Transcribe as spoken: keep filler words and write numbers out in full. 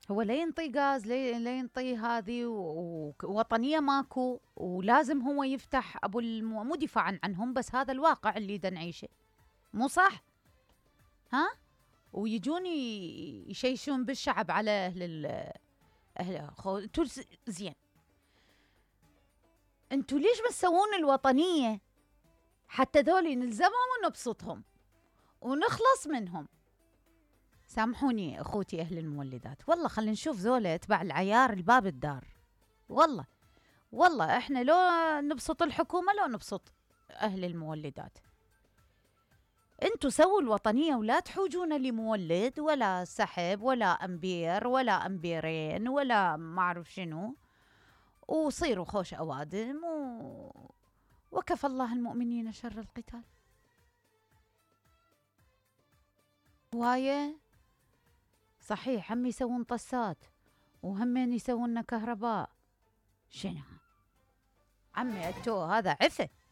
هو لا ينطي غاز، لا لا ينطي هذه، و- ووطنيه ماكو، ولازم هو يفتح ابو المو... مو دفاعا عنهم، بس هذا الواقع اللي دا نعيشه. مو صح؟ ها؟ ويجون ي- يشيشون بالشعب على اهل ال... اهل خو... انتوا ز- زين، انتوا ليش ما تسوون الوطنيه حتى ذولي نلزمهم ونبسطهم ونخلص منهم؟ سامحوني اخوتي اهل المولدات، والله خلينا نشوف ذولا اتباع العيار الباب الدار. والله والله احنا لو نبسط الحكومه لو نبسط اهل المولدات. انتوا سووا الوطنيه ولا تحوجون لمولد ولا سحب ولا امبير ولا امبيرين ولا ما اعرف شنو، وصيروا خوش اوادم و... وكفى الله المؤمنين شر القتال. هوايه صحيح، هم يسوون طسات وهمين يسوون كهرباء. شنو عمي التو هذا عفه.